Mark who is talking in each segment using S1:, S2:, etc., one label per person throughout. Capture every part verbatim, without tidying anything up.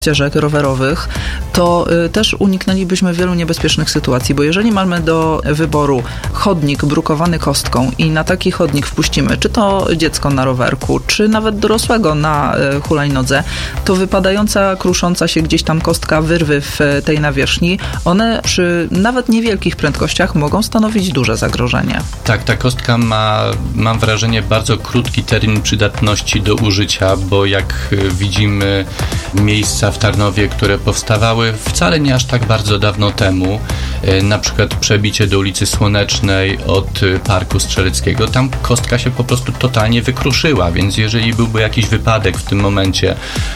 S1: ścieżek rowerowych, to y, też uniknęlibyśmy wielu niebezpiecznych sytuacji, bo jeżeli mamy do wyboru chodnik brukowany kostką i na taki chodnik wpuścimy czy to dziecko na rowerku, czy nawet dorosłego na y, hulajnodze, to wypadająca, krusząca się gdzieś tam kostka wyrwy w y, tej nawierzchni, one przy nawet niewielkich prędkościach mogą stanowić duże zagrożenie.
S2: Tak, ta kostka ma, mam wrażenie, bardzo krótki termin przydatności do użycia, bo jak y, widzimy miejsca w Tarnowie, które powstawały wcale nie aż tak bardzo dawno temu, na przykład przebicie do ulicy Słonecznej od Parku Strzeleckiego, tam kostka się po prostu totalnie wykruszyła, więc jeżeli byłby jakiś wypadek w tym momencie,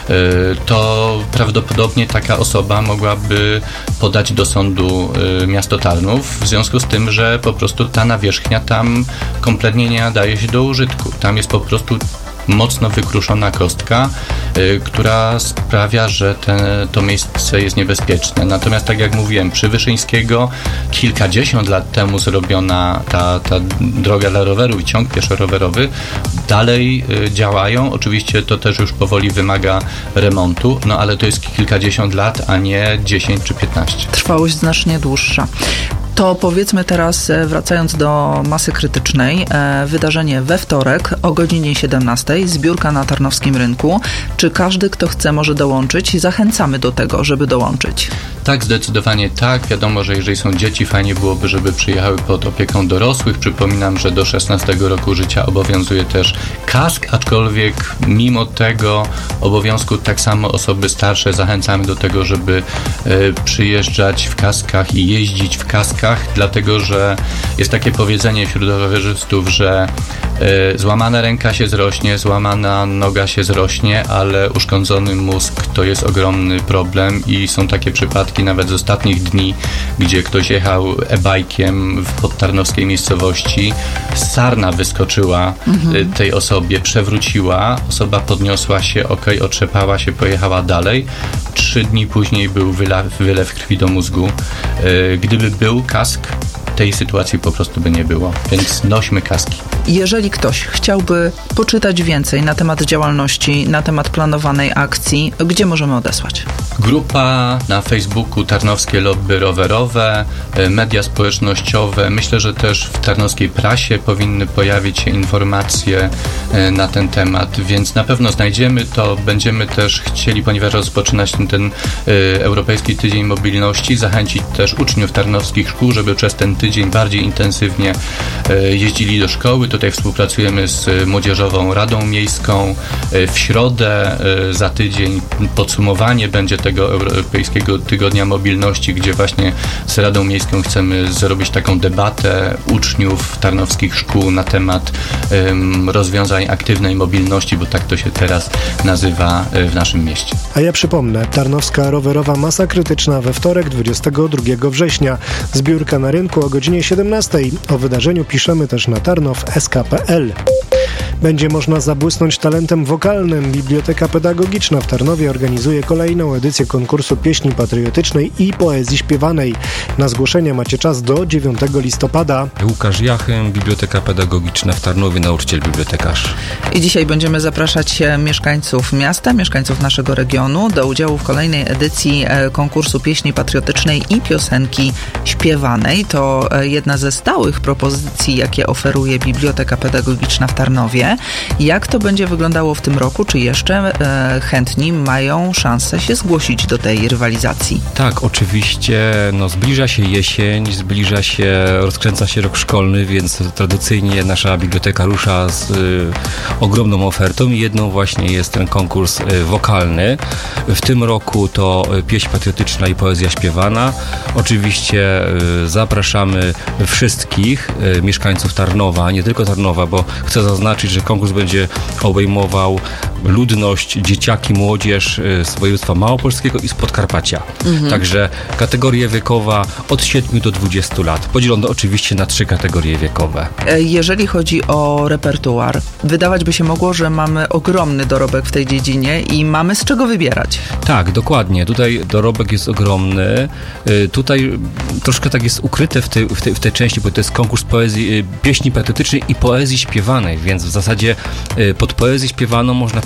S2: to prawdopodobnie taka osoba mogłaby podać do sądu miasto Tarnów, w związku z tym, że po prostu ta nawierzchnia tam kompletnie nie nadaje się do użytku. Tam jest po prostu mocno wykruszona kostka, y, która sprawia, że te, to miejsce jest niebezpieczne. Natomiast tak jak mówiłem, przy Wyszyńskiego kilkadziesiąt lat temu zrobiona ta, ta droga dla roweru i ciąg pieszo-rowerowy dalej y, działają. Oczywiście to też już powoli wymaga remontu, no ale to jest kilkadziesiąt lat, a nie dziesięć czy piętnaście.
S1: Trwałość znacznie dłuższa. To powiedzmy teraz, wracając do masy krytycznej, wydarzenie we wtorek o godzinie siedemnastej, zbiórka na Tarnowskim Rynku. Czy każdy, kto chce, może dołączyć? Zachęcamy do tego, żeby dołączyć.
S2: Tak, zdecydowanie tak. Wiadomo, że jeżeli są dzieci, fajnie byłoby, żeby przyjechały pod opieką dorosłych. Przypominam, że do szesnastego roku życia obowiązuje też kask, aczkolwiek mimo tego obowiązku tak samo osoby starsze zachęcamy do tego, żeby y, przyjeżdżać w kaskach i jeździć w kaskach, dlatego że jest takie powiedzenie wśród rowerzystów, że y, złamana ręka się zrośnie, złamana noga się zrośnie, ale uszkodzony mózg to jest ogromny problem i są takie przypadki nawet z ostatnich dni, gdzie ktoś jechał e-bajkiem w podtarnowskiej miejscowości, sarna wyskoczyła mhm. tej osobie, przewróciła, osoba podniosła się, ok, otrzepała się, pojechała dalej. Trzy dni później był wylew, wylew krwi do mózgu. Y, gdyby był kask, tej sytuacji po prostu by nie było, więc nośmy kaski.
S1: Jeżeli ktoś chciałby poczytać więcej na temat działalności, na temat planowanej akcji, gdzie możemy odesłać?
S2: Grupa na Facebooku Tarnowskie Lobby Rowerowe, media społecznościowe. Myślę, że też w tarnowskiej prasie powinny pojawić się informacje na ten temat, więc na pewno znajdziemy to. Będziemy też chcieli, ponieważ rozpoczyna się ten, ten Europejski Tydzień Mobilności, zachęcić też uczniów tarnowskich szkół, żeby przez ten tydzień bardziej intensywnie jeździli do szkoły. Tutaj współpracujemy z Młodzieżową Radą Miejską. W środę za tydzień podsumowanie będzie tego Europejskiego Tygodnia Mobilności, gdzie właśnie z Radą Miejską chcemy zrobić taką debatę uczniów tarnowskich szkół na temat um, rozwiązań aktywnej mobilności, bo tak to się teraz nazywa w naszym mieście.
S3: A ja przypomnę, Tarnowska Rowerowa Masa Krytyczna we wtorek, dwudziestego drugiego września. Zbiórka na rynku o godzinie siedemnastej. O wydarzeniu piszemy też na tarnow kropka s k kropka p l. Będzie można zabłysnąć talentem wokalnym. Biblioteka Pedagogiczna w Tarnowie organizuje kolejną edycję konkursu pieśni patriotycznej i poezji śpiewanej. Na zgłoszenie macie czas do dziewiątego listopada.
S4: Łukasz Jachym, Biblioteka Pedagogiczna w Tarnowie, nauczyciel bibliotekarz.
S1: I dzisiaj będziemy zapraszać mieszkańców miasta, mieszkańców naszego regionu do udziału w kolejnej edycji konkursu pieśni patriotycznej i piosenki śpiewanej. To jedna ze stałych propozycji, jakie oferuje Biblioteka Pedagogiczna w Tarnowie. Jak to będzie wyglądało w tym roku? Czy jeszcze e, chętni mają szansę się zgłosić do tej rywalizacji?
S4: Tak, oczywiście. No, zbliża się jesień, zbliża się, rozkręca się rok szkolny, więc tradycyjnie nasza biblioteka rusza z y, ogromną ofertą i jedną właśnie jest ten konkurs y, wokalny. W tym roku to pieśń patriotyczna i poezja śpiewana. Oczywiście y, zapraszamy wszystkich y, mieszkańców Tarnowa, nie tylko Tarnowa, bo chcę zaznaczyć, że konkurs będzie obejmował ludność, dzieciaki, młodzież z województwa małopolskiego i z Podkarpacia. Mhm. Także kategoria wiekowa od siedmiu do dwudziestu lat. Podzielono oczywiście na trzy kategorie wiekowe.
S1: Jeżeli chodzi o repertuar, wydawać by się mogło, że mamy ogromny dorobek w tej dziedzinie i mamy z czego wybierać.
S4: Tak, dokładnie. Tutaj dorobek jest ogromny. Tutaj troszkę tak jest ukryte w tej, w tej, w tej części, bo to jest konkurs poezji, pieśni patriotycznej i poezji śpiewanej, więc w zasadzie pod poezję śpiewaną można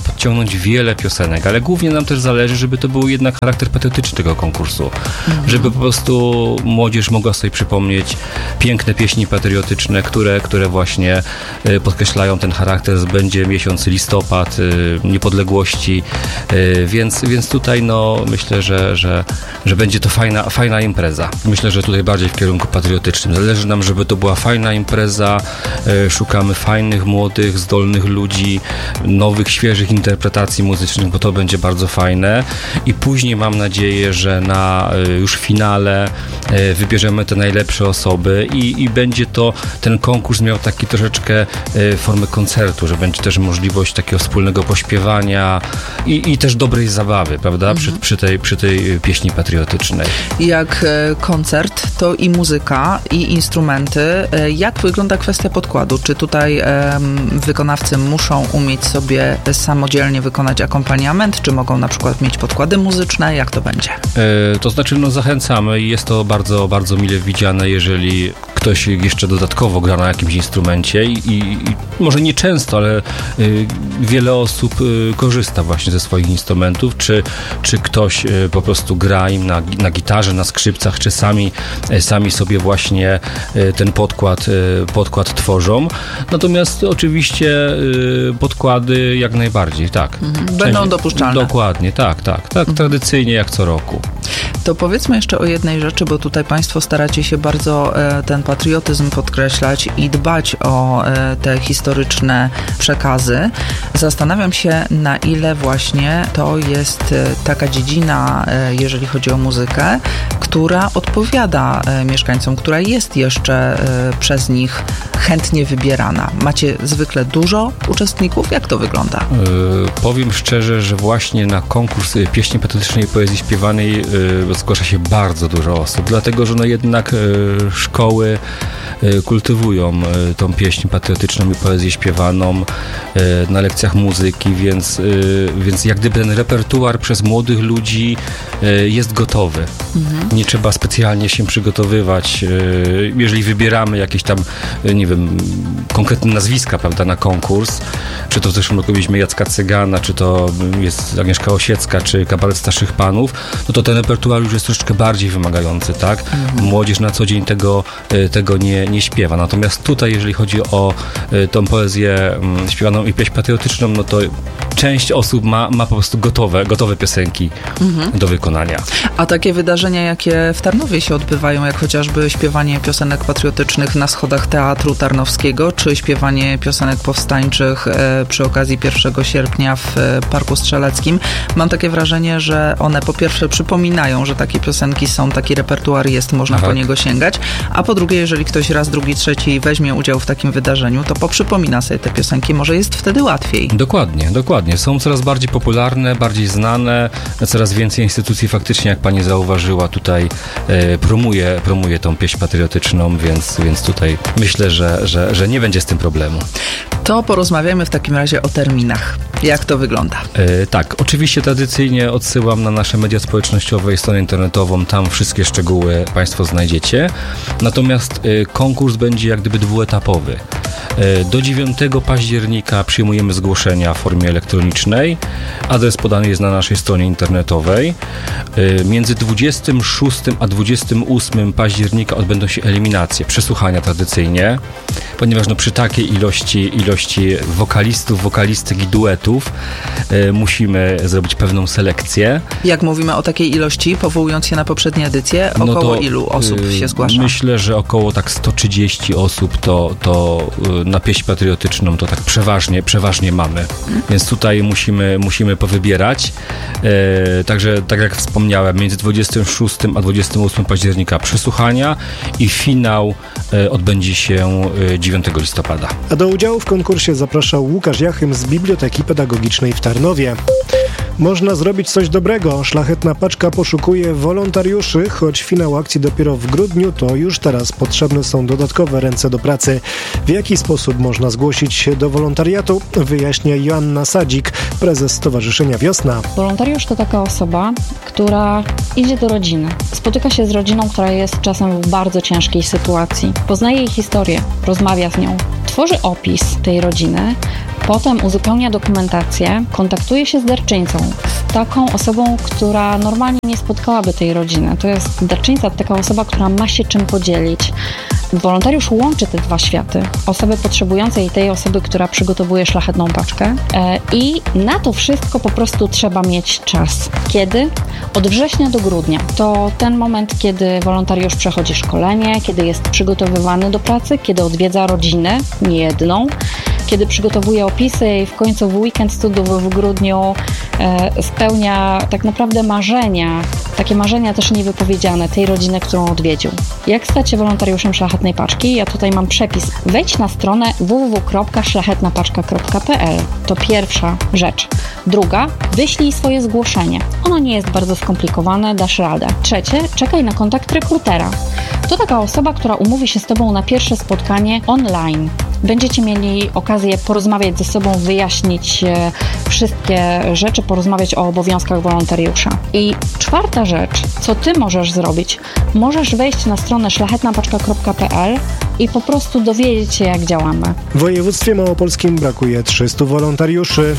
S4: podciągnąć wiele piosenek, ale głównie nam też zależy, żeby to był jednak charakter patriotyczny tego konkursu. Mhm. Żeby po prostu młodzież mogła sobie przypomnieć piękne pieśni patriotyczne, które, które właśnie podkreślają ten charakter. Będzie miesiąc listopad, niepodległości, więc, więc tutaj no myślę, że, że, że będzie to fajna, fajna impreza. Myślę, że tutaj bardziej w kierunku patriotycznym. Zależy nam, żeby to była fajna impreza. Szukamy fajnych, młodych, zdolnych ludzi, nowych, świeżych interpretacji muzycznych, bo to będzie bardzo fajne. I później mam nadzieję, że na już finale wybierzemy te najlepsze osoby i, i będzie to, ten konkurs miał taki troszeczkę formę koncertu, że będzie też możliwość takiego wspólnego pośpiewania i, i też dobrej zabawy, prawda, mhm. przy, przy, tej, przy tej pieśni patriotycznej.
S1: Jak koncert, to i muzyka, i instrumenty. Jak wygląda kwestia podkładu? Czy tutaj um, wykonawcy muszą umieć sobie samodzielnie wykonać akompaniament, czy mogą na przykład mieć podkłady muzyczne? Jak to będzie?
S4: E, to znaczy, no zachęcamy i jest to bardzo, bardzo mile widziane, jeżeli ktoś jeszcze dodatkowo gra na jakimś instrumencie i, i, i może nie często, ale y, wiele osób y, korzysta właśnie ze swoich instrumentów, czy, czy ktoś y, po prostu gra im na, na gitarze, na skrzypcach, czy sami, y, sami sobie właśnie y, ten podkład, y, podkład tworzą. Natomiast oczywiście y, podkłady jak najbardziej, tak.
S1: Mhm. Będą Część, dopuszczalne.
S4: Dokładnie, tak, tak, tak, mhm. tradycyjnie jak co roku.
S1: To powiedzmy jeszcze o jednej rzeczy, bo tutaj Państwo staracie się bardzo e, ten patriotyzm podkreślać i dbać o e, te historyczne przekazy. Zastanawiam się, na ile właśnie to jest e, taka dziedzina, e, jeżeli chodzi o muzykę, która odpowiada e, mieszkańcom, która jest jeszcze e, przez nich chętnie wybierana. Macie zwykle dużo uczestników? Jak to wygląda?
S4: Yy, powiem szczerze, że właśnie na konkurs pieśni patriotycznej i poezji śpiewanej yy, zgłasza się bardzo dużo osób, dlatego że no jednak yy, szkoły yy, kultywują yy, tą pieśń patriotyczną i poezję śpiewaną yy, na lekcjach muzyki, więc, yy, więc jak gdyby ten repertuar przez młodych ludzi yy, jest gotowy. Mhm. Nie trzeba specjalnie się przygotowywać. Yy, jeżeli wybieramy jakieś tam, yy, nie wiem, konkretne nazwiska, prawda, na konkurs, czy to w zeszłym roku mieliśmy Jacka Cygana, czy to jest Agnieszka Osiecka, czy Kabaret Starszych Panów, no to ten repertuar już jest troszeczkę bardziej wymagający, tak? Mhm. Młodzież na co dzień tego, tego nie, nie śpiewa. Natomiast tutaj, jeżeli chodzi o tą poezję śpiewaną i pieśń patriotyczną, no to część osób ma, ma po prostu gotowe, gotowe piosenki mhm. do wykonania.
S1: A takie wydarzenia, jakie w Tarnowie się odbywają, jak chociażby śpiewanie piosenek patriotycznych na schodach Teatru Tarnowskiego, czy śpiewanie piosenek powstańczych e, przy okazji pierwszego sierpnia w e, Parku Strzeleckim, mam takie wrażenie, że one po pierwsze przypominają, że takie piosenki są, taki repertuar jest, można Aha. po niego sięgać, a po drugie, jeżeli ktoś raz, drugi, trzeci weźmie udział w takim wydarzeniu, to poprzypomina sobie te piosenki, może jest wtedy łatwiej.
S4: Dokładnie, dokładnie. Są coraz bardziej popularne, bardziej znane, coraz więcej instytucji faktycznie, jak pani zauważyła, tutaj e, promuje, promuje tą pieśń patriotyczną, więc, więc tutaj myślę, że, że, że nie będzie z tym problemu.
S1: To porozmawiamy w takim razie o terminach. Jak to wygląda?
S4: E, tak, oczywiście tradycyjnie odsyłam na nasze media społecznościowe i stronę internetową, tam wszystkie szczegóły Państwo znajdziecie. Natomiast e, konkurs będzie jak gdyby dwuetapowy. E, do dziewiątego października przyjmujemy zgłoszenia w formie elektronicznej. Adres podany jest na naszej stronie internetowej. E, między dwudziestym szóstym a dwudziestym ósmym października odbędą się eliminacje, przesłuchania tradycyjnie, ponieważ no, przy takiej ilości, ilości wokalistów, wokalistek i duetów e, musimy zrobić pewną selekcję.
S1: Jak mówimy o takiej ilości, powołując się na poprzednie edycje, około no to, ilu osób się zgłasza?
S4: Myślę, że około tak sto trzydzieści osób to, to na pieśń patriotyczną to tak przeważnie, przeważnie mamy. Hmm. Więc tutaj musimy, musimy powybierać. E, także, tak jak wspomniałem, między dwudziestym szóstym a dwudziestym ósmym października przesłuchania i finał e, odbędzie się dziewiątego listopada.
S3: A do udziału w konkursie zapraszał Łukasz Jachym z Biblioteki Pedagogicznej w Tarnowie. Można zrobić coś dobrego. Szlachetna Paczka poszukuje wolontariuszy, choć finał akcji dopiero w grudniu, to już teraz potrzebne są dodatkowe ręce do pracy. W jaki sposób można zgłosić się do wolontariatu, wyjaśnia Joanna Sadzik, prezes Stowarzyszenia Wiosna.
S5: Wolontariusz to taka osoba, która idzie do rodziny, spotyka się z rodziną, która jest czasem w bardzo ciężkiej sytuacji, poznaje jej historię, rozmawia z nią, tworzy opis tej rodziny, Potem uzupełnia dokumentację, kontaktuje się z darczyńcą, z taką osobą, która normalnie nie spotkałaby tej rodziny. To jest darczyńca, taka osoba, która ma się czym podzielić. Wolontariusz łączy te dwa światy, osoby potrzebującej i tej osoby, która przygotowuje szlachetną paczkę, i na to wszystko po prostu trzeba mieć czas. Kiedy? Od września do grudnia. To ten moment, kiedy wolontariusz przechodzi szkolenie, kiedy jest przygotowywany do pracy, kiedy odwiedza rodzinę, nie jedną, kiedy przygotowuje opisy i w końcu w weekend studiów w grudniu e, spełnia tak naprawdę marzenia, takie marzenia też niewypowiedziane tej rodziny, którą odwiedził. Jak stać się wolontariuszem Szlachetnej Paczki? Ja tutaj mam przepis. Wejdź na stronę w w w kropka szlachetna paczka kropka p l. To pierwsza rzecz. Druga, wyślij swoje zgłoszenie. Ono nie jest bardzo skomplikowane, dasz radę. Trzecie, czekaj na kontakt rekrutera. To taka osoba, która umówi się z Tobą na pierwsze spotkanie online. Będziecie mieli okazję porozmawiać ze sobą, wyjaśnić wszystkie rzeczy, porozmawiać o obowiązkach wolontariusza. I czwarta rzecz, co Ty możesz zrobić? Możesz wejść na stronę szlachetna paczka kropka p l i po prostu dowiedzieć się, jak działamy.
S3: W województwie małopolskim brakuje trzystu wolontariuszy.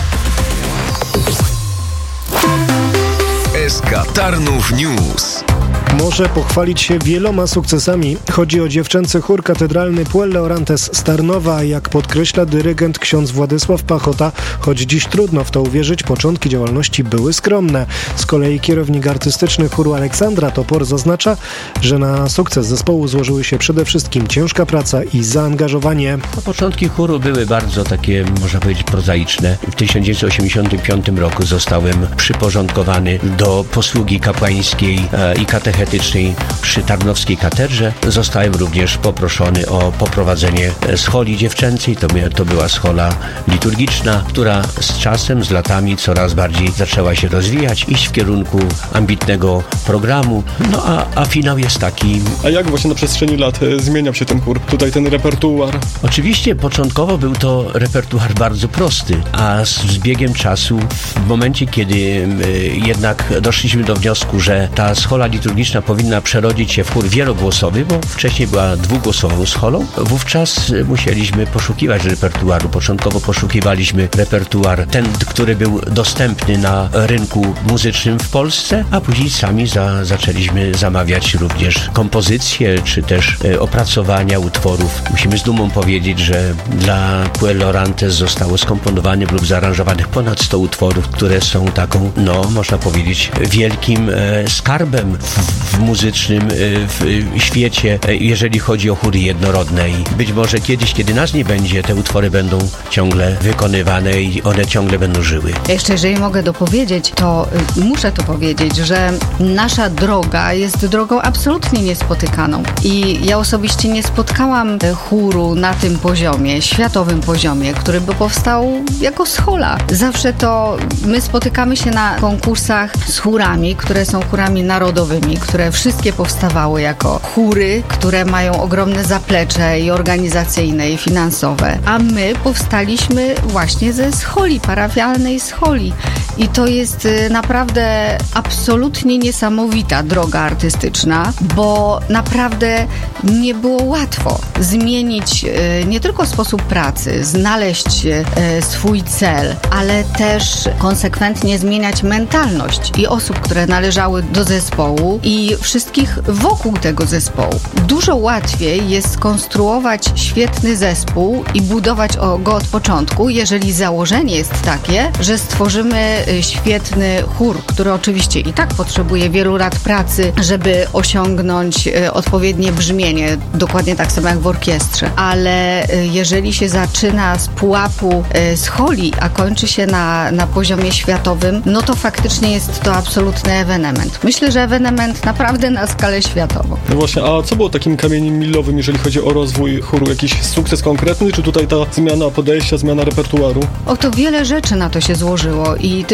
S6: S K Tarnów News.
S3: Może pochwalić się wieloma sukcesami. Chodzi o dziewczęcy chór katedralny Puelle Orantes z Tarnowa. Jak podkreśla dyrygent ksiądz Władysław Pachota, choć dziś trudno w to uwierzyć, początki działalności były skromne. Z kolei kierownik artystyczny chóru Aleksandra Topor zaznacza, że na sukces zespołu złożyły się przede wszystkim ciężka praca i zaangażowanie.
S7: Początki chóru były bardzo takie, można powiedzieć, prozaiczne. W tysiąc dziewięćset osiemdziesiątym piątym roku zostałem przyporządkowany do posługi kapłańskiej i katechetycznej przy Tarnowskiej Katedrze. Zostałem również poproszony o poprowadzenie scholi dziewczęcej. To, to była schola liturgiczna, która z czasem, z latami coraz bardziej zaczęła się rozwijać, iść w kierunku ambitnego programu. No a, a finał jest taki.
S8: A jak właśnie na przestrzeni lat zmieniał się ten chór? Tutaj ten repertuar?
S7: Oczywiście początkowo był to repertuar bardzo prosty, a z, z biegiem czasu, w momencie kiedy y, jednak doszliśmy do wniosku, że ta schola liturgiczna powinna przerodzić się w chór wielogłosowy, bo wcześniej była dwugłosową scholą, wówczas musieliśmy poszukiwać repertuaru. Początkowo poszukiwaliśmy repertuar ten, który był dostępny na rynku muzycznym w Polsce, a później sami za, zaczęliśmy zamawiać również kompozycje, czy też e, opracowania utworów. Musimy z dumą powiedzieć, że dla Puelle Orantes zostało skomponowanych lub zaaranżowanych ponad sto utworów, które są taką, no, można powiedzieć, wielkim e, skarbem w, w muzycznym e, w, w świecie, e, jeżeli chodzi o chóry jednorodne. I być może kiedyś, kiedy nas nie będzie, te utwory będą ciągle wykonywane i one ciągle będą żyły.
S9: Jeszcze jeżeli mogę dopowiedzieć, to y, muszę to powiedzieć, że nasza droga jest drogą absolutnie niespotykaną. I ja osobiście nie spotkałam chóru na tym poziomie, światowym poziomie, który by powstał jako schola. Zawsze to my spotykamy się na konkursach z chórami, które są chórami narodowymi, które wszystkie powstawały jako chóry, które mają ogromne zaplecze i organizacyjne, i finansowe. A my powstaliśmy właśnie ze scholi, parafialnej scholi. I to jest naprawdę absolutnie niesamowita droga artystyczna, bo naprawdę nie było łatwo zmienić nie tylko sposób pracy, znaleźć swój cel, ale też konsekwentnie zmieniać mentalność i osób, które należały do zespołu i wszystkich wokół tego zespołu. Dużo łatwiej jest skonstruować świetny zespół i budować go od początku, jeżeli założenie jest takie, że stworzymy świetny chór, który oczywiście i tak potrzebuje wielu lat pracy, żeby osiągnąć odpowiednie brzmienie, dokładnie tak samo jak w orkiestrze, ale jeżeli się zaczyna z pułapu scholi, a kończy się na, na poziomie światowym, no to faktycznie jest to absolutny ewenement. Myślę, że ewenement naprawdę na skalę światową.
S8: No właśnie, a co było takim kamieniem milowym, jeżeli chodzi o rozwój chóru? Jakiś sukces konkretny, czy tutaj ta zmiana podejścia, zmiana repertuaru?
S9: O, to wiele rzeczy na to się złożyło i ty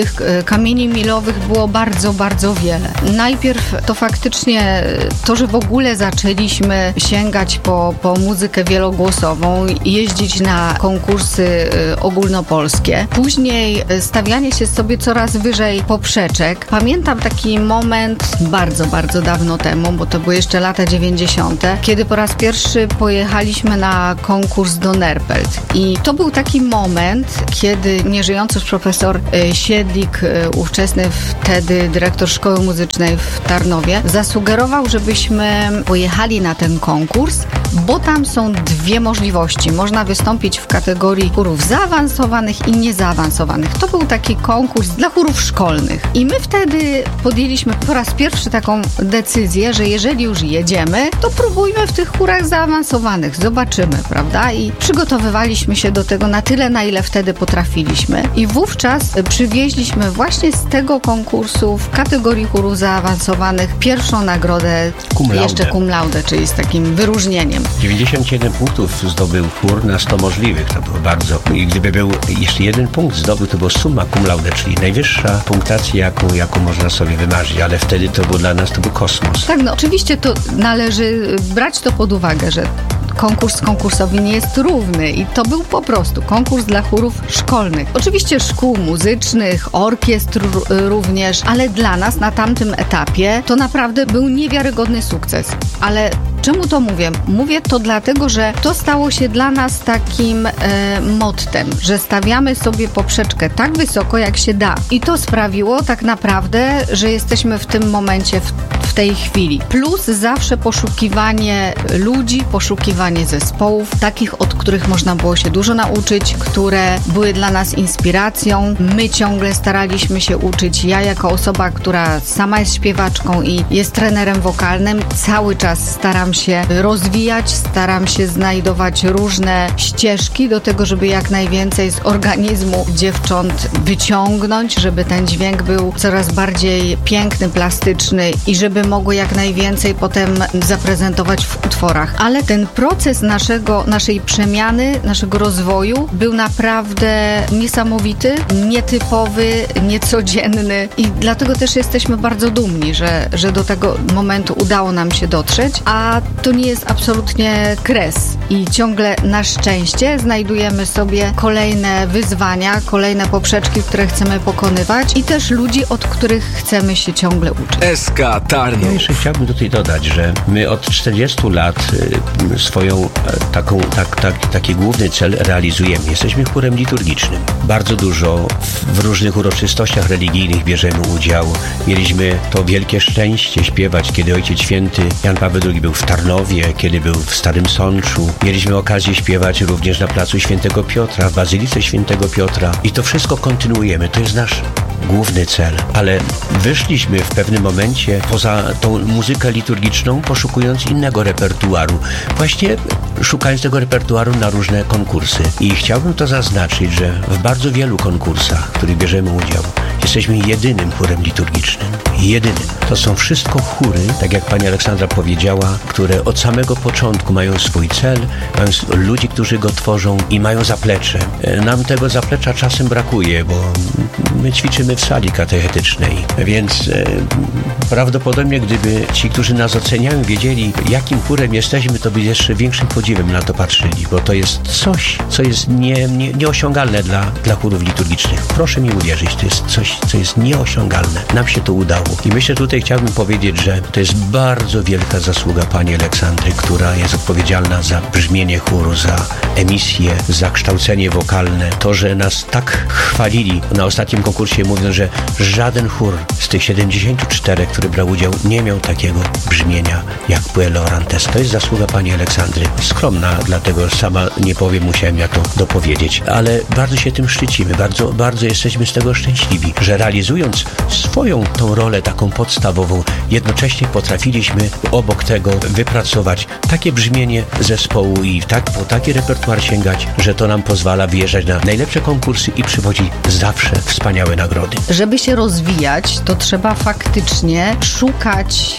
S9: tych kamieni milowych było bardzo, bardzo wiele. Najpierw to faktycznie to, że w ogóle zaczęliśmy sięgać po, po muzykę wielogłosową, jeździć na konkursy ogólnopolskie. Później stawianie się sobie coraz wyżej poprzeczek. Pamiętam taki moment bardzo, bardzo dawno temu, bo to były jeszcze lata dziewięćdziesiąte, kiedy po raz pierwszy pojechaliśmy na konkurs do Nerpelt. I to był taki moment, kiedy nieżyjący już profesor Siedlik, ówczesny wtedy dyrektor Szkoły Muzycznej w Tarnowie, zasugerował, żebyśmy pojechali na ten konkurs, bo tam są dwie możliwości. Można wystąpić w kategorii chórów zaawansowanych i niezaawansowanych. To był taki konkurs dla chórów szkolnych. I my wtedy podjęliśmy po raz pierwszy taką decyzję, że jeżeli już jedziemy, to próbujmy w tych chórach zaawansowanych. Zobaczymy, prawda? I przygotowywaliśmy się do tego na tyle, na ile wtedy potrafiliśmy. I wówczas przywieźliśmy właśnie z tego konkursu w kategorii chórów zaawansowanych pierwszą nagrodę,
S7: cum laude.
S9: jeszcze cum laude, czyli z takim wyróżnieniem.
S7: dziewięćdziesiąt siedem punktów zdobył chór na sto możliwych. To było bardzo. I gdyby był jeszcze jeden punkt zdobył, to była summa cum laude, czyli najwyższa punktacja, jaką, jaką można sobie wymarzyć, ale wtedy to był dla nas to był kosmos.
S9: Tak, no oczywiście to należy brać to pod uwagę, że konkurs konkursowi nie jest równy i to był po prostu konkurs dla chórów szkolnych. Oczywiście szkół muzycznych, orkiestr również, ale dla nas na tamtym etapie to naprawdę był niewiarygodny sukces. Ale czemu to mówię? Mówię to dlatego, że to stało się dla nas takim e, mottem, że stawiamy sobie poprzeczkę tak wysoko, jak się da. I to sprawiło tak naprawdę, że jesteśmy w tym momencie, w, w tej chwili. Plus zawsze poszukiwanie ludzi, poszukiwanie zespołów, takich, od których można było się dużo nauczyć, które były dla nas inspiracją. My ciągle staraliśmy się uczyć. Ja jako osoba, która sama jest śpiewaczką i jest trenerem wokalnym, cały czas staram się rozwijać, staram się znajdować różne ścieżki do tego, żeby jak najwięcej z organizmu dziewcząt wyciągnąć, żeby ten dźwięk był coraz bardziej piękny, plastyczny i żeby mogły jak najwięcej potem zaprezentować w utworach. Ale ten proces naszego, naszej przemiany, naszego rozwoju był naprawdę niesamowity, nietypowy, niecodzienny i dlatego też jesteśmy bardzo dumni, że, że do tego momentu udało nam się dotrzeć, a to nie jest absolutnie kres i ciągle na szczęście znajdujemy sobie kolejne wyzwania, kolejne poprzeczki, które chcemy pokonywać i też ludzi, od których chcemy się ciągle uczyć.
S6: S K Tarnów.
S7: Ja jeszcze chciałbym tutaj dodać, że my od czterdziestu lat y, swoją taką, tak, tak, taki główny cel realizujemy. Jesteśmy chórem liturgicznym. Bardzo dużo w, w różnych uroczystościach religijnych bierzemy udział. Mieliśmy to wielkie szczęście śpiewać, kiedy Ojciec Święty Jan Paweł drugi był w Tarnowie, kiedy był w Starym Sączu. Mieliśmy okazję śpiewać również na placu Świętego Piotra, w Bazylice Świętego Piotra i to wszystko kontynuujemy. To jest nasz główny cel. Ale wyszliśmy w pewnym momencie poza tą muzykę liturgiczną, poszukując innego repertuaru. Właśnie szukając tego repertuaru na różne konkursy. I chciałbym to zaznaczyć, że w bardzo wielu konkursach, w których bierzemy udział, jesteśmy jedynym chórem liturgicznym. Jedynym. To są wszystko chóry, tak jak pani Aleksandra powiedziała, które od samego początku mają swój cel, mają ludzi, którzy go tworzą i mają zaplecze. Nam tego zaplecza czasem brakuje, bo my ćwiczymy w sali katechetycznej, więc e, prawdopodobnie gdyby ci, którzy nas oceniają, wiedzieli, jakim chórem jesteśmy, to by jeszcze większym podziwem na to patrzyli, bo to jest coś, co jest nie, nie, nieosiągalne dla, dla chórów liturgicznych. Proszę mi uwierzyć, to jest coś, co jest nieosiągalne. Nam się to udało. I myślę, tutaj chciałbym powiedzieć, że to jest bardzo wielka zasługa pani Aleksandry, która jest odpowiedzialna za brzmienie chóru, za emisję, za kształcenie wokalne. To, że nas tak chwalili na ostatnim konkursie, mówiąc, że żaden chór z tych siedemdziesięciu czterech, który brał udział, nie miał takiego brzmienia jak Puello Orantes. To jest zasługa pani Aleksandry. Skromna, dlatego sama nie powiem, musiałem ja to dopowiedzieć. Ale bardzo się tym szczycimy, bardzo, bardzo jesteśmy z tego szczęśliwi, że realizując swoją tą rolę taką podstawową, jednocześnie potrafiliśmy obok tego wypracować takie brzmienie zespołu i tak, po taki repertuar sięgać, że to nam pozwala wyjeżdżać na najlepsze konkursy i przywodzić zawsze wspaniałe nagrody.
S9: Żeby się rozwijać, to trzeba faktycznie szukać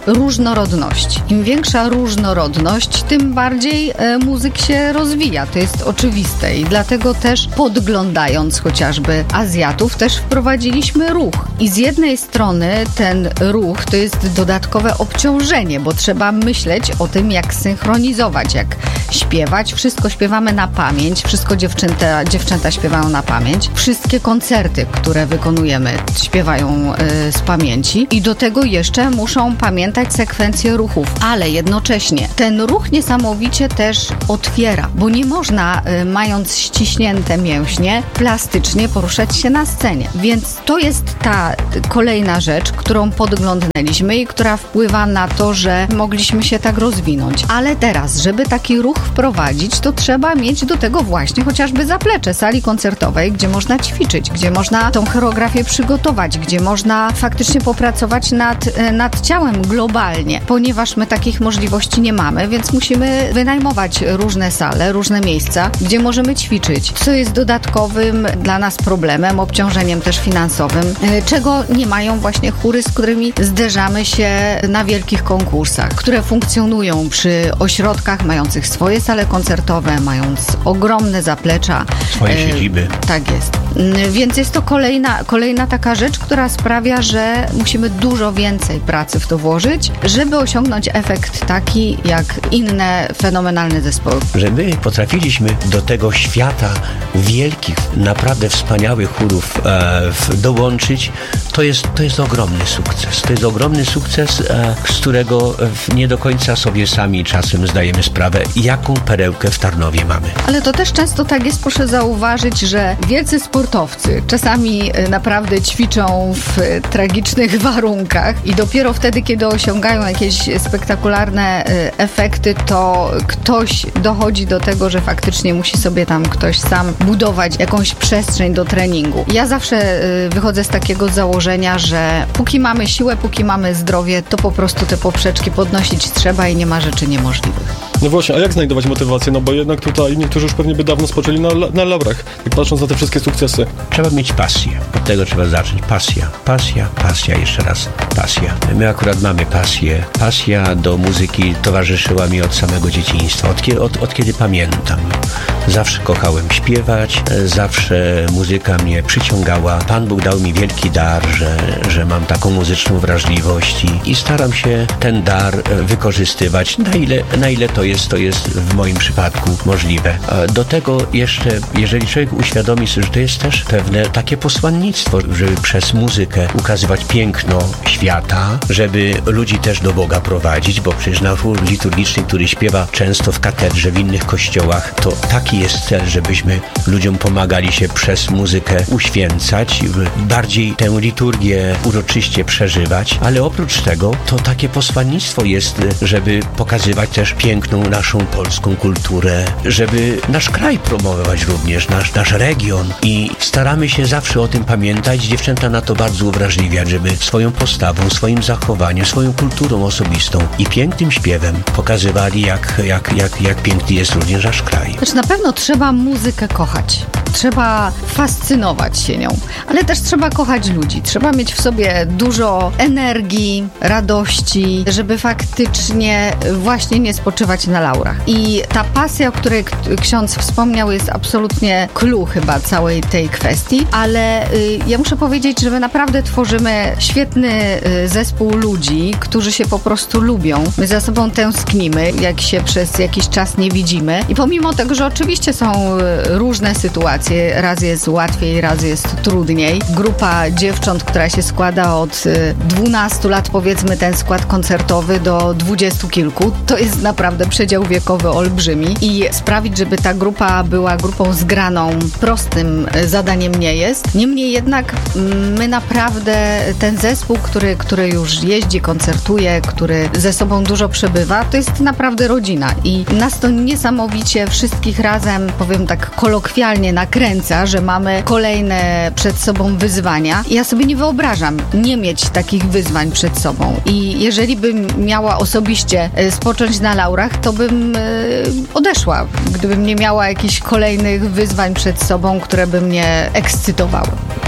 S9: różnorodności. Im większa różnorodność, tym bardziej e, muzyk się rozwija. To jest oczywiste i dlatego też podglądając chociażby Azjatów, też wprowadziliśmy ruch. I z jednej strony ten ruch to jest dodatkowe obciążenie, bo trzeba myśleć o tym, jak synchronizować, jak śpiewać. Wszystko śpiewamy na pamięć, wszystko dziewczęta, dziewczęta śpiewają na pamięć. Wszystkie koncerty, które wykonujemy, śpiewają y, z pamięci i do tego jeszcze muszą pamiętać sekwencję ruchów, ale jednocześnie ten ruch niesamowicie też otwiera, bo nie można, y, mając ściśnięte mięśnie, plastycznie poruszać się na scenie. Więc to jest ta kolejna rzecz, którą podglądnęliśmy i która wpływa na to, że mogliśmy się tak rozwinąć. Ale teraz, żeby taki ruch wprowadzić, to trzeba mieć do tego właśnie chociażby zaplecze sali koncertowej, gdzie można ćwiczyć, gdzie można tą choreografię przygotować, gdzie można faktycznie popracować nad, nad ciałem globalnie, ponieważ my takich możliwości nie mamy, więc musimy wynajmować różne sale, różne miejsca, gdzie możemy ćwiczyć, co jest dodatkowym dla nas problemem, obciążeniem też finansowym, czego nie mają właśnie chóry, z którymi zderzamy się na wielkich konkursach, które funkcjonują przy ośrodkach mających swoje sale koncertowe, mając ogromne zaplecza.
S7: Swoje siedziby.
S9: Tak jest. Więc jest to kolejna, kolejna taka rzecz, która sprawia, że musimy dużo więcej pracy w to włożyć, żeby osiągnąć efekt taki jak inne fenomenalne zespoły.
S7: Że my potrafiliśmy do tego świata wielkich, naprawdę wspaniałych chórów e, w, dołączyć, to jest, to jest ogromny sukces. To jest ogromny sukces, e, z którego e, nie do końca sobie sami czasem zdajemy sprawę, jaką perełkę w Tarnowie mamy.
S9: Ale to też często tak jest, proszę zauważyć, że wielcy sportowcy czasami naprawdę ćwiczą w tragicznych warunkach i dopiero wtedy, kiedy osiągają jakieś spektakularne efekty, to ktoś dochodzi do tego, że faktycznie musi sobie tam ktoś sam budować jakąś przestrzeń do treningu. Ja zawsze wychodzę z takiego założenia, że póki mamy siłę, póki mamy zdrowie, to po prostu te poprzeczki podnosić trzeba i nie ma rzeczy niemożliwych.
S8: No właśnie, a jak znajdować motywację? No bo jednak tutaj niektórzy już pewnie by dawno spoczęli na, na laurach, jak patrząc na te wszystkie sukcesy.
S7: Trzeba mieć pasję. Od tego trzeba zacząć. Pasja, pasja, pasja, jeszcze raz pasja. My akurat mamy pasję. Pasja do muzyki towarzyszyła mi od samego dzieciństwa, od, kiedy, od, od kiedy pamiętam. Zawsze kochałem śpiewać, zawsze muzyka mnie przyciągała. Pan Bóg dał mi wielki dar, że, że mam taką muzyczną wrażliwość i, i staram się ten dar wykorzystywać, na ile, na ile to jest, to jest w moim przypadku możliwe. Do tego jeszcze, jeżeli człowiek uświadomi sobie, że to jest też pewne takie posłannictwo, żeby przez muzykę ukazywać piękno świata, żeby ludzi też do Boga prowadzić, bo przecież na chór liturgiczny, który śpiewa często w katedrze, w innych kościołach, to taki jest cel, żebyśmy ludziom pomagali się przez muzykę uświęcać, bardziej tę liturgię uroczyście przeżywać, ale oprócz tego to takie posłannictwo jest, żeby pokazywać też piękną naszą polską kulturę, żeby nasz kraj promować również, nasz, nasz region i staramy się zawsze o tym pamiętać, dziewczęta na to bardzo uwrażliwiać, żeby swoją postawą, swoim zachowaniem, swoją kulturą osobistą i pięknym śpiewem pokazywali, jak, jak, jak, jak piękny jest również nasz kraj.
S9: Znaczy na pewno trzeba muzykę kochać. Trzeba fascynować się nią, ale też trzeba kochać ludzi. Trzeba mieć w sobie dużo energii, radości, żeby faktycznie właśnie nie spoczywać na laurach. I ta pasja, o której ksiądz wspomniał, jest absolutnie clue chyba całej tej kwestii, ale y, ja muszę powiedzieć, że my naprawdę tworzymy świetny y, zespół ludzi, którzy się po prostu lubią. My za sobą tęsknimy, jak się przez jakiś czas nie widzimy i pomimo tego, że oczywiście są y, różne sytuacje, raz jest łatwiej, raz jest trudniej. Grupa dziewcząt, która się składa od dwunastu lat, powiedzmy ten skład koncertowy, do dwudziestu kilku, to jest naprawdę przedział wiekowy olbrzymi i sprawić, żeby ta grupa była grupą zgraną, prostym zadaniem nie jest. Niemniej jednak my naprawdę, ten zespół, który, który już jeździ, koncertuje, który ze sobą dużo przebywa, to jest naprawdę rodzina i nas to niesamowicie wszystkich razem, powiem tak kolokwialnie, nakręca, że mamy kolejne przed sobą wyzwania. Ja sobie nie wyobrażam nie mieć takich wyzwań przed sobą i jeżeli bym miała osobiście spocząć na laurach, to bym odeszła, gdybym nie miała jakichś kolejnych wyzwań przed sobą, które by mnie ekscytowały.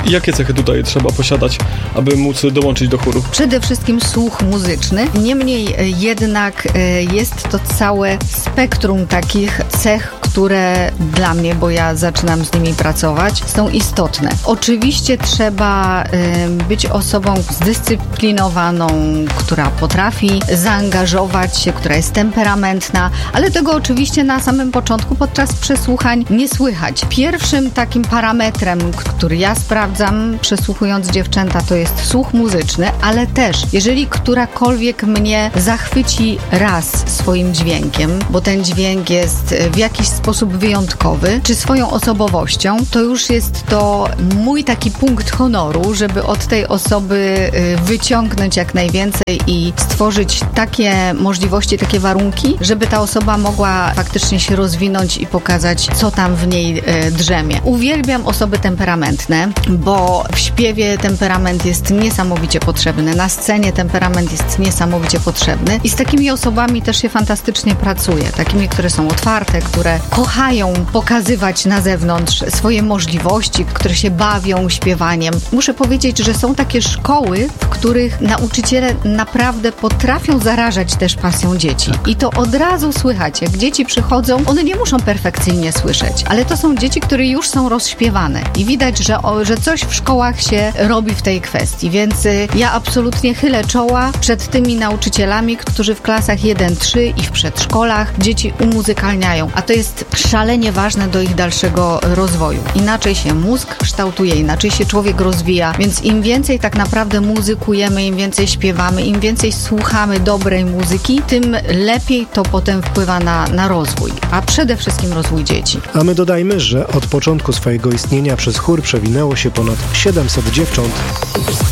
S8: Jakie cechy tutaj trzeba posiadać, aby móc dołączyć do chóru?
S9: Przede wszystkim słuch muzyczny. Niemniej jednak jest to całe spektrum takich cech, które dla mnie, bo ja zaczynam z nimi pracować, są istotne. Oczywiście trzeba być osobą zdyscyplinowaną, która potrafi zaangażować się, która jest temperamentna, ale tego oczywiście na samym początku podczas przesłuchań nie słychać. Pierwszym takim parametrem, który ja sprawdzam przesłuchując dziewczęta, to jest słuch muzyczny, ale też jeżeli którakolwiek mnie zachwyci raz swoim dźwiękiem, bo ten dźwięk jest w jakiś sposób wyjątkowy, czy swoją osobowością, to już jest to mój taki punkt honoru, żeby od tej osoby wyciągnąć jak najwięcej i stworzyć takie możliwości, takie warunki, żeby ta osoba mogła faktycznie się rozwinąć i pokazać, co tam w niej drzemie. Uwielbiam osoby temperamentne, bo w śpiewie temperament jest niesamowicie potrzebny, na scenie temperament jest niesamowicie potrzebny i z takimi osobami też się fantastycznie pracuje. Takimi, które są otwarte, które kochają pokazywać na zewnątrz swoje możliwości, które się bawią śpiewaniem. Muszę powiedzieć, że są takie szkoły, w których nauczyciele naprawdę potrafią zarażać też pasją dzieci. I to od razu słychać, jak dzieci przychodzą, one nie muszą perfekcyjnie słyszeć, ale to są dzieci, które już są rozśpiewane i widać, że, o, że coś w szkołach się robi w tej kwestii, więc y, ja absolutnie chylę czoła przed tymi nauczycielami, którzy w klasach jeden trzy i w przedszkolach dzieci umuzykalniają, a to jest szalenie ważne do ich dalszego rozwoju. Inaczej się mózg kształtuje, inaczej się człowiek rozwija, więc im więcej tak naprawdę muzykujemy, im więcej śpiewamy, im więcej słuchamy dobrej muzyki, tym lepiej to potem wpływa na, na rozwój, a przede wszystkim rozwój dzieci.
S3: A my dodajmy, że od początku swojego istnienia przez chór przewinęło się ponad siedemset dziewcząt.